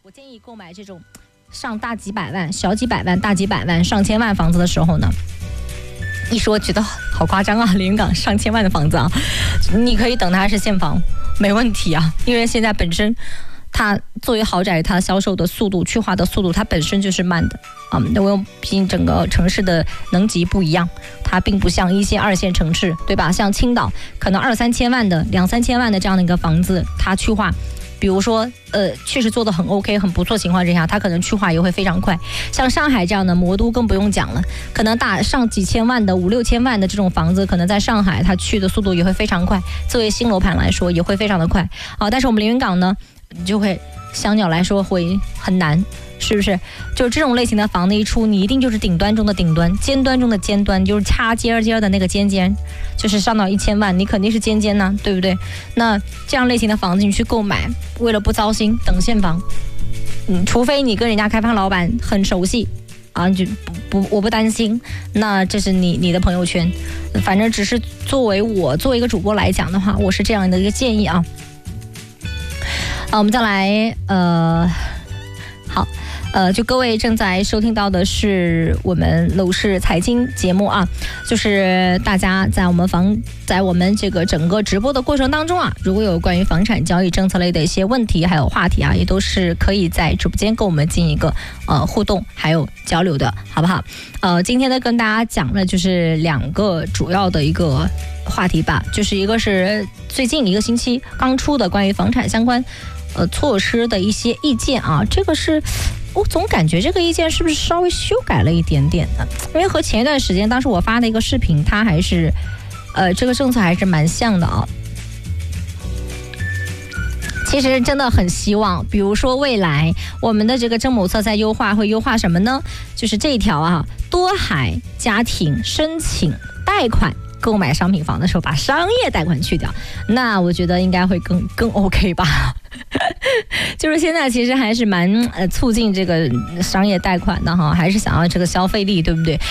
我建议购买这种上大几百万、小几百万、大几百万、上千万房子的时候呢，一说觉得好夸张啊，连云港上千万的房子啊，你可以等它是现房，没问题啊，因为现在本身它作为豪宅，它销售的速度、去化的速度，它本身就是慢的啊。因为毕竟整个城市的能级不一样，它并不像一线、二线城市，对吧？像青岛，可能2、3千万的、2、3千万的这样的一个房子，它去化。比如说，确实做得很 OK、很不错情况之下，它可能去化也会非常快。像上海这样的魔都更不用讲了，可能上几千万的、5、6千万的这种房子，可能在上海它去的速度也会非常快。作为新楼盘来说，也会非常的快啊。但是我们连云港呢，就会相较来说会很难。是不是？就是这种类型的房子一出，你一定就是顶端中的顶端，尖端中的尖端，就是掐尖的那个尖尖，就是上到1000万，你肯定是尖尖呢，对不对？那这样类型的房子你去购买，为了不糟心，等现房，除非你跟人家开发老板很熟悉啊，就我不担心。那这是你的朋友圈，反正只是作为一个主播来讲的话，我是这样的一个建议啊。我们再来好。就各位正在收听到的是我们楼市财经节目啊，就是大家在我们这个整个直播的过程当中啊，如果有关于房产交易政策类的一些问题还有话题啊，也都是可以在直播间跟我们进行一个互动还有交流的，好不好？今天呢跟大家讲的就是2个主要的一个话题吧，就是一个是最近1个星期刚出的关于房产相关措施的一些意见啊，这个是我总感觉这个意见是不是稍微修改了一点点的，因为和前一段时间当时我发的一个视频，它还是这个政策还是蛮像的啊。其实真的很希望，比如说未来我们的这个政某策在优化，会优化什么呢？就是这一条啊，多孩家庭申请贷款购买商品房的时候把商业贷款去掉，那我觉得应该会更 OK 吧。就是现在其实还是蛮促进这个商业贷款的哈，还是想要这个消费力，对不对？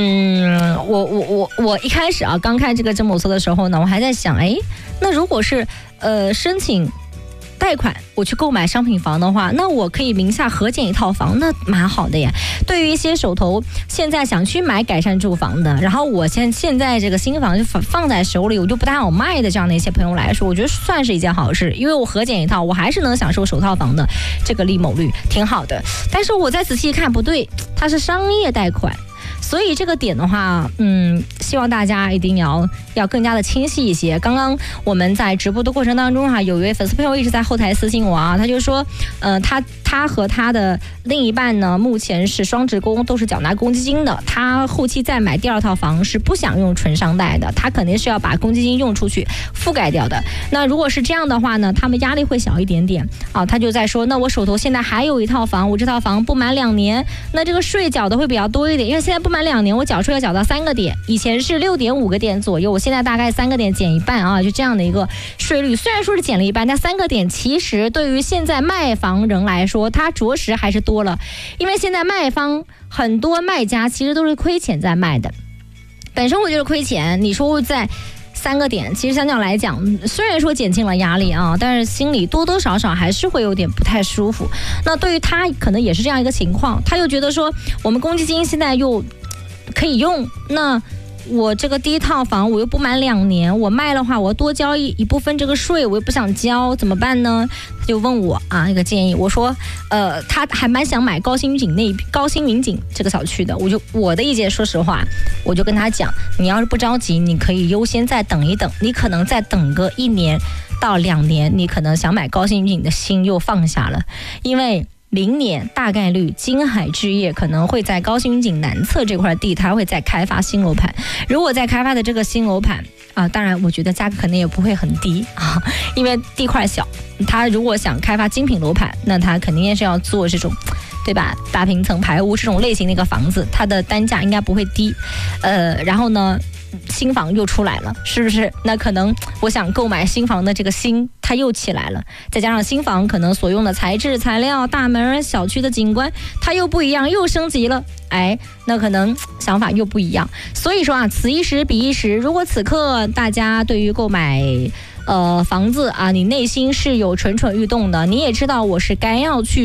我一开始啊刚看这个政某策的时候呢，我还在想，那如果是申请贷款我去购买商品房的话，那我可以名下合建一套房，那蛮好的呀。对于一些手头现在想去买改善住房的，然后我现在这个新房就放在手里，我就不太好卖的这样的一些朋友来说，我觉得算是一件好事，因为我合建一套，我还是能享受首套房的这个利某率，挺好的。但是我再仔细看，不对，它是商业贷款。所以这个点的话，希望大家一定要更加的清晰一些。刚刚我们在直播的过程当中哈，有一位粉丝朋友一直在后台私信我啊，他就说，他和他的另一半呢，目前是双职工，都是缴纳公积金的。他后期再买第2套房是不想用纯商贷的，他肯定是要把公积金用出去覆盖掉的。那如果是这样的话呢，他们压力会小一点点啊。他就在说，那我手头现在还有一套房，我这套房不满2年，那这个税缴的会比较多一点，因为现在不满2年，我缴税要缴到3个点，以前是6.5个点左右，我现在大概3个点减一半啊，就这样的一个税率。虽然说是减了一半，但3个点其实对于现在卖房人来说，它着实还是多了，因为现在卖方很多卖家其实都是亏钱在卖的，本身我就是亏钱，你说在3个点，其实相较来讲，虽然说减轻了压力啊，但是心里多多少少还是会有点不太舒服。那对于他可能也是这样一个情况，他又觉得说我们公积金现在又可以用，那我这个第1套房我又不满2年，我卖的话我多交一部分这个税，我又不想交，怎么办呢？他就问我啊一个建议，我说他还蛮想买高新云锦这个小区的，我的意见说实话，我就跟他讲，你要是不着急，你可以优先再等一等，你可能再等个1年到2年，你可能想买高新云锦的心又放下了，因为明年大概率金海置业可能会在高新云锦南侧这块地，它会再开发新楼盘。如果在开发的这个新楼盘啊，当然我觉得价格肯定也不会很低啊，因为地块小。它如果想开发精品楼盘，那它肯定也是要做这种，对吧？大平层排屋这种类型的一个房子，它的单价应该不会低。然后呢，新房又出来了，是不是？那可能我想购买新房的这个心它又起来了，再加上新房可能所用的材质材料、大门、小区的景观它又不一样，又升级了，那可能想法又不一样。所以说啊，此一时彼一时，如果此刻大家对于购买房子啊，你内心是有蠢蠢欲动的，你也知道我是该要去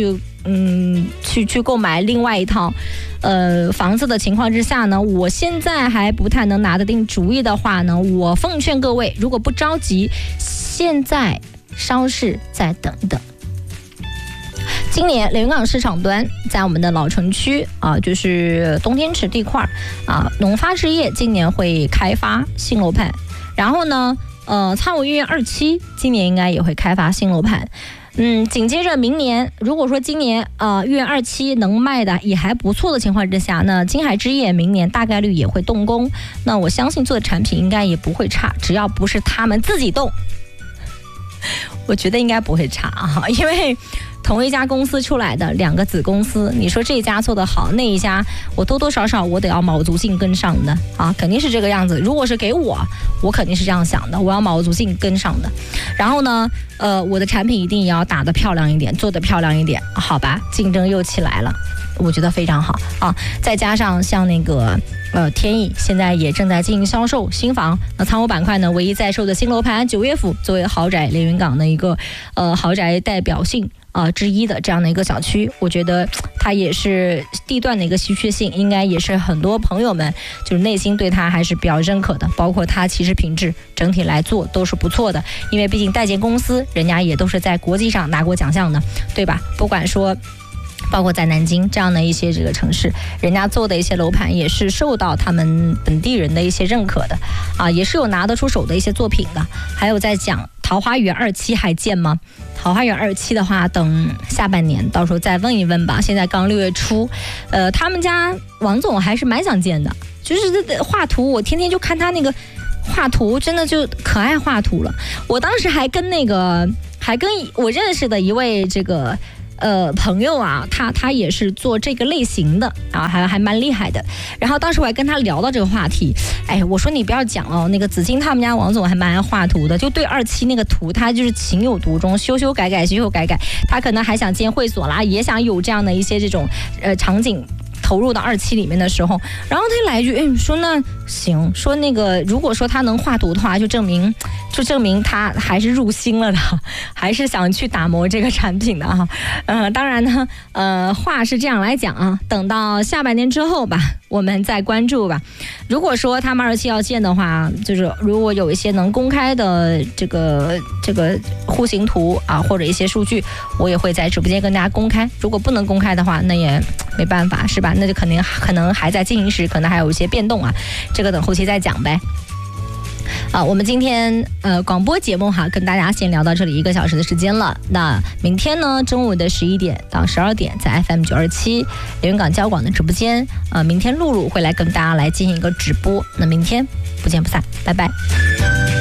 去购买另外一套房子的情况之下呢，我现在还不太能拿得定主意的话呢，我奉劝各位，如果不着急，现在稍事再等等。今年连云港市场端在我们的老城区啊，就是东天池地块啊，农发置业今年会开发新楼盘，然后呢苍梧御苑2期今年应该也会开发新楼盘。紧接着明年，如果说今年御苑2期能卖的也还不错的情况之下，那金海置业明年大概率也会动工。那我相信做的产品应该也不会差，只要不是他们自己动，我觉得应该不会差啊，因为同一家公司出来的2个子公司，你说这一家做得好，那一家我多多少少我得要卯足劲跟上的啊，肯定是这个样子。如果是给我肯定是这样想的，我要卯足劲跟上的。然后呢，我的产品一定也要打得漂亮一点，做得漂亮一点，好吧？竞争又起来了，我觉得非常好啊。再加上像那个天意现在也正在进行销售新房，那仓务板块呢，唯一在售的新楼盘九悦府作为豪宅连云港的一个豪宅代表性之一的这样的一个小区，我觉得它也是地段的一个稀缺性，应该也是很多朋友们就是内心对它还是比较认可的，包括它其实品质整体来做都是不错的，因为毕竟代建公司人家也都是在国际上拿过奖项的，对吧？不管说包括在南京这样的一些这个城市，人家做的一些楼盘也是受到他们本地人的一些认可的啊，也是有拿得出手的一些作品的。还有在讲桃花源2期还见吗？桃花源2期的话，等下半年到时候再问一问吧。现在刚6月初，他们家王总还是蛮想见的，就是这画图，我天天就看他那个画图，真的就可爱画图了。我当时还跟我认识的一位这个朋友啊，他也是做这个类型的啊，还蛮厉害的。然后当时我还跟他聊到这个话题，我说你不要讲哦，那个紫金他们家王总还蛮爱画图的，就对2期那个图他就是情有独钟，修修改改，他可能还想建会所啦，也想有这样的一些这种场景投入到2期里面的时候，然后他来一句，说那行，说那个如果说他能画图的话，就证明他还是入心了的，还是想去打磨这个产品的哈。当然呢，话是这样来讲啊，等到下半年之后吧，我们再关注吧。如果说他们2期要建的话，就是如果有一些能公开的这个户型图啊，或者一些数据，我也会在直播间跟大家公开。如果不能公开的话，那也没办法，是吧？那就可能还在进行时，可能还有一些变动啊，这个等后期再讲呗。我们今天广播节目哈，跟大家先聊到这里1个小时的时间了。那明天呢，中午的11点到12点，在 FM 927连云港交广的直播间，明天露露会来跟大家来进行一个直播。那明天不见不散，拜拜。